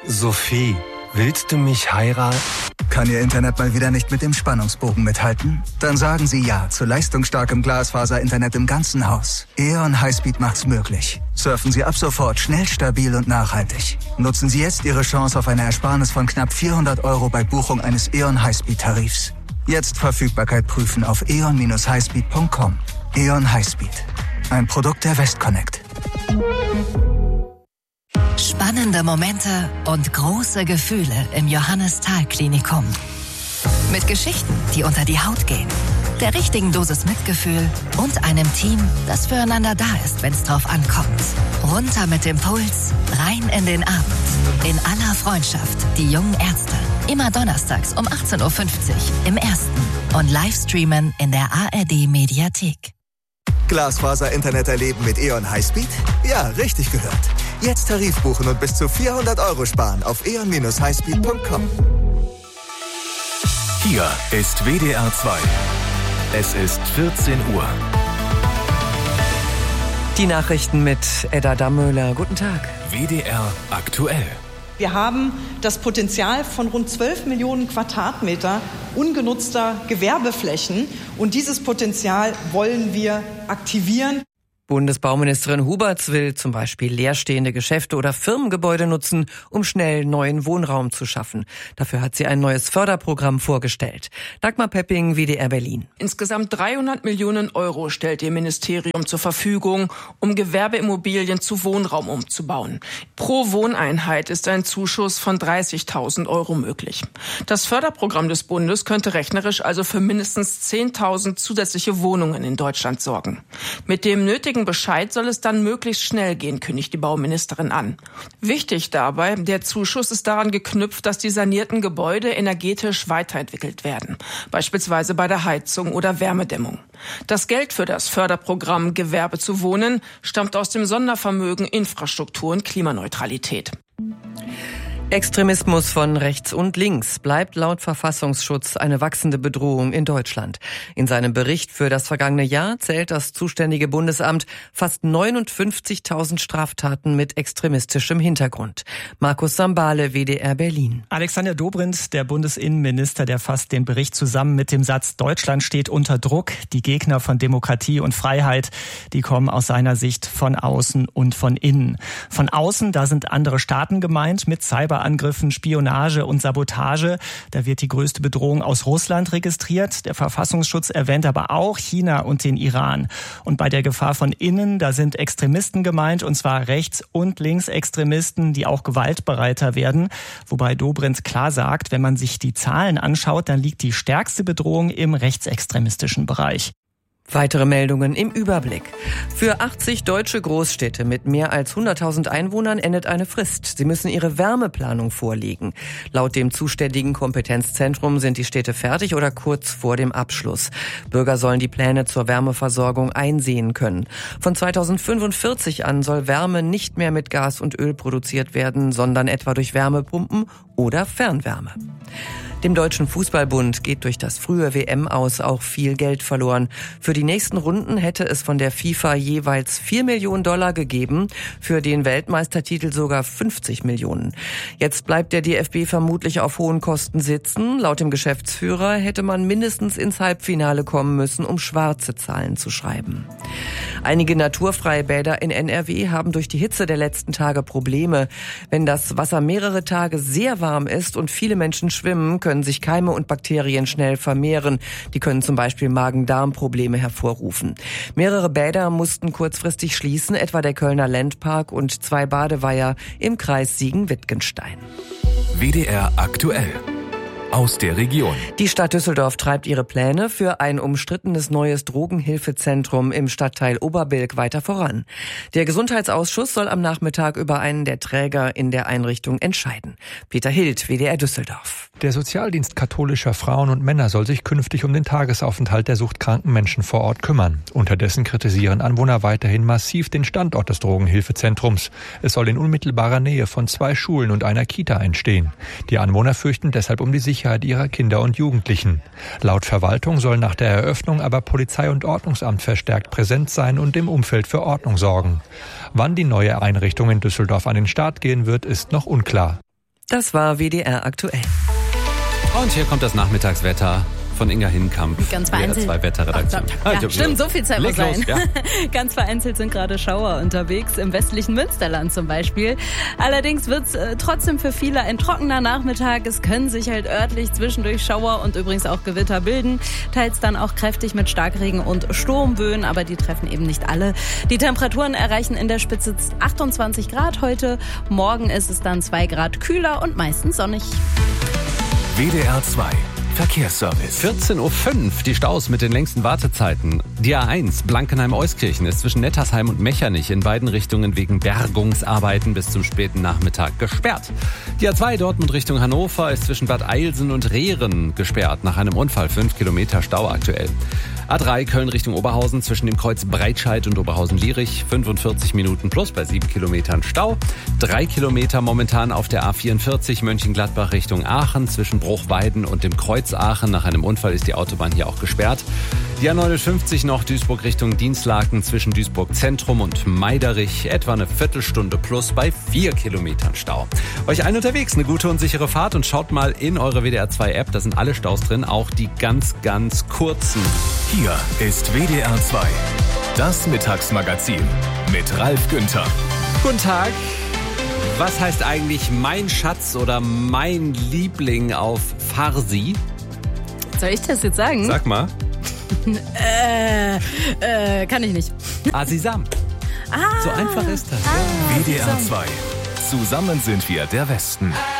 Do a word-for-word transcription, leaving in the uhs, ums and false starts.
Sophie, willst du mich heiraten? Kann Ihr Internet mal wieder nicht mit dem Spannungsbogen mithalten? Dann sagen Sie ja zu leistungsstarkem Glasfaser-Internet im ganzen Haus. E O N Highspeed macht's möglich. Surfen Sie ab sofort schnell, stabil und nachhaltig. Nutzen Sie jetzt Ihre Chance auf eine Ersparnis von knapp vierhundert Euro bei Buchung eines E O N Highspeed-Tarifs. Jetzt Verfügbarkeit prüfen auf e o n dash highspeed punkt com. E O N Highspeed. Ein Produkt der Westconnect. Spannende Momente und große Gefühle im Johannes-Thal-Klinikum. Mit Geschichten, die unter die Haut gehen, der richtigen Dosis Mitgefühl und einem Team, das füreinander da ist, wenn es drauf ankommt. Runter mit dem Puls, rein in den Abend. In aller Freundschaft, die jungen Ärzte. Immer donnerstags um achtzehn Uhr fünfzig im Ersten und Livestreamen in der A R D-Mediathek. Glasfaser-Internet erleben mit E O N Highspeed? Ja, richtig gehört. Jetzt Tarif buchen und bis zu vierhundert Euro sparen auf e o n dash highspeed punkt com. Hier ist W D R zwei. Es ist vierzehn Uhr. Die Nachrichten mit Edda Dammöhler. Guten Tag. W D R aktuell. Wir haben das Potenzial von rund zwölf Millionen Quadratmeter ungenutzter Gewerbeflächen. Und dieses Potenzial wollen wir aktivieren. Bundesbauministerin Huberts will zum Beispiel leerstehende Geschäfte oder Firmengebäude nutzen, um schnell neuen Wohnraum zu schaffen. Dafür hat sie ein neues Förderprogramm vorgestellt. Dagmar Pepping, W D R Berlin. Insgesamt dreihundert Millionen Euro stellt ihr Ministerium zur Verfügung, um Gewerbeimmobilien zu Wohnraum umzubauen. Pro Wohneinheit ist ein Zuschuss von dreißigtausend Euro möglich. Das Förderprogramm des Bundes könnte rechnerisch also für mindestens zehntausend zusätzliche Wohnungen in Deutschland sorgen. Mit dem nötigen Bescheid soll es dann möglichst schnell gehen, kündigt die Bauministerin an. Wichtig dabei, der Zuschuss ist daran geknüpft, dass die sanierten Gebäude energetisch weiterentwickelt werden, beispielsweise bei der Heizung oder Wärmedämmung. Das Geld für das Förderprogramm Gewerbe zu wohnen stammt aus dem Sondervermögen Infrastruktur und Klimaneutralität. Extremismus von rechts und links bleibt laut Verfassungsschutz eine wachsende Bedrohung in Deutschland. In seinem Bericht für das vergangene Jahr zählt das zuständige Bundesamt fast neunundfünfzigtausend Straftaten mit extremistischem Hintergrund. Markus Sambale, W D R Berlin. Alexander Dobrindt, der Bundesinnenminister, der fasst den Bericht zusammen mit dem Satz: Deutschland steht unter Druck. Die Gegner von Demokratie und Freiheit, die kommen aus seiner Sicht von außen und von innen. Von außen, da sind andere Staaten gemeint mit Cyber Angriffen, Spionage und Sabotage. Da wird die größte Bedrohung aus Russland registriert. Der Verfassungsschutz erwähnt aber auch China und den Iran. Und bei der Gefahr von innen, da sind Extremisten gemeint, und zwar Rechts- und Linksextremisten, die auch gewaltbereiter werden. Wobei Dobrindt klar sagt, wenn man sich die Zahlen anschaut, dann liegt die stärkste Bedrohung im rechtsextremistischen Bereich. Weitere Meldungen im Überblick. Für achtzig deutsche Großstädte mit mehr als hunderttausend Einwohnern endet eine Frist. Sie müssen ihre Wärmeplanung vorlegen. Laut dem zuständigen Kompetenzzentrum sind die Städte fertig oder kurz vor dem Abschluss. Bürger sollen die Pläne zur Wärmeversorgung einsehen können. Von zweitausendfünfundvierzig an soll Wärme nicht mehr mit Gas und Öl produziert werden, sondern etwa durch Wärmepumpen oder Fernwärme. Dem Deutschen Fußballbund geht durch das frühe W M-Aus auch viel Geld verloren. Für die nächsten Runden hätte es von der FIFA jeweils vier Millionen Dollar gegeben, für den Weltmeistertitel sogar fünfzig Millionen. Jetzt bleibt der D F B vermutlich auf hohen Kosten sitzen. Laut dem Geschäftsführer hätte man mindestens ins Halbfinale kommen müssen, um schwarze Zahlen zu schreiben. Einige naturfreie Bäder in N R W haben durch die Hitze der letzten Tage Probleme. Wenn das Wasser mehrere Tage sehr warm ist und viele Menschen schwimmen, können sich Keime und Bakterien schnell vermehren. Die können zum Beispiel Magen-Darm-Probleme hervorrufen. Mehrere Bäder mussten kurzfristig schließen, etwa der Kölner Ländpark und zwei Badeweiher im Kreis Siegen-Wittgenstein. W D R aktuell. Aus der Region. Die Stadt Düsseldorf treibt ihre Pläne für ein umstrittenes neues Drogenhilfezentrum im Stadtteil Oberbilk weiter voran. Der Gesundheitsausschuss soll am Nachmittag über einen der Träger in der Einrichtung entscheiden. Peter Hild, W D R Düsseldorf. Der Sozialdienst katholischer Frauen und Männer soll sich künftig um den Tagesaufenthalt der suchtkranken Menschen vor Ort kümmern. Unterdessen kritisieren Anwohner weiterhin massiv den Standort des Drogenhilfezentrums. Es soll in unmittelbarer Nähe von zwei Schulen und einer Kita entstehen. Die Anwohner fürchten deshalb um die Sicherheit ihrer Kinder und Jugendlichen. Laut Verwaltung soll nach der Eröffnung aber Polizei und Ordnungsamt verstärkt präsent sein und im Umfeld für Ordnung sorgen. Wann die neue Einrichtung in Düsseldorf an den Start gehen wird, ist noch unklar. Das war W D R aktuell. Und hier kommt das Nachmittagswetter von Inga Hinkamp. Ganz vereinzelt. zwei Wetterredaktion. Ja, ja, stimmt, so viel Zeit muss sein. Los, ja. Ganz vereinzelt sind gerade Schauer unterwegs, im westlichen Münsterland zum Beispiel. Allerdings wird es äh, trotzdem für viele ein trockener Nachmittag. Es können sich halt örtlich zwischendurch Schauer und übrigens auch Gewitter bilden. Teils dann auch kräftig mit Starkregen und Sturmböen, aber die treffen eben nicht alle. Die Temperaturen erreichen in der Spitze achtundzwanzig Grad heute. Morgen ist es dann zwei Grad kühler und meistens sonnig. W D R zwei Verkehrsservice. vierzehn Uhr fünf, die Staus mit den längsten Wartezeiten. Die A eins Blankenheim-Euskirchen ist zwischen Nettersheim und Mechernich in beiden Richtungen wegen Bergungsarbeiten bis zum späten Nachmittag gesperrt. Die A zwei Dortmund Richtung Hannover ist zwischen Bad Eilsen und Rehren gesperrt nach einem Unfall. fünf Kilometer Stau aktuell. A drei Köln Richtung Oberhausen zwischen dem Kreuz Breitscheid und Oberhausen-Lierich. fünfundvierzig Minuten plus bei sieben Kilometern Stau. Drei Kilometer momentan auf der A vierundvierzig Mönchengladbach Richtung Aachen zwischen Bruchweiden und dem Kreuz Aachen. Nach einem Unfall ist die Autobahn hier auch gesperrt. Die A neunundfünfzig noch Duisburg Richtung Dienstlaken zwischen Duisburg Zentrum und Meiderich. Etwa eine Viertelstunde plus bei vier Kilometern Stau. Euch allen unterwegs eine gute und sichere Fahrt und schaut mal in eure W D R zwei App. Da sind alle Staus drin, auch die ganz, ganz kurzen. Hier ist W D R zwei, das Mittagsmagazin mit Ralf Günther. Guten Tag. Was heißt eigentlich mein Schatz oder mein Liebling auf Farsi? Soll ich das jetzt sagen? Sag mal. äh, äh, kann ich nicht. Asisam. Ah, so einfach ist das. Ah, W D R zwei. Zusammen sind wir der Westen.